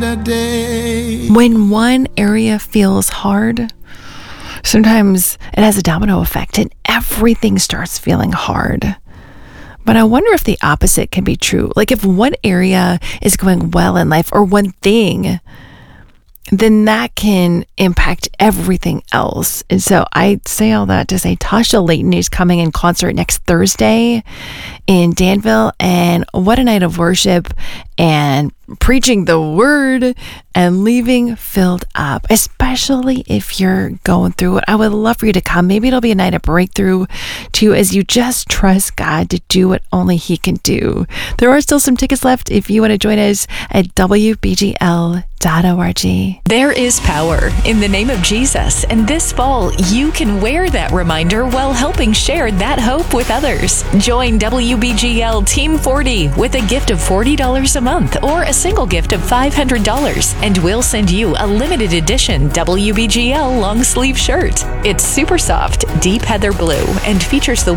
When one area feels hard, sometimes it has a domino effect and everything starts feeling hard. But I wonder if the opposite can be true. Like if one area is going well in life or one thing, then that can impact everything else. And so I say all that to say Tasha Layton is coming in concert next Thursday in Danville. And what a night of worship and preaching the word and leaving filled up, especially if you're going through it. I would love for you to come. Maybe it'll be a night of breakthrough too, as you just trust God to do what only He can do. There are still some tickets left if you want to join us at WBGL.org. There is power in the name of Jesus, and this fall you can wear that reminder while helping share that hope with others. Join WBGL Team 40 with a gift of $40 a month or a single gift of $500, and we'll send you a limited edition WBGL long sleeve shirt. It's super soft, deep heather blue, and features the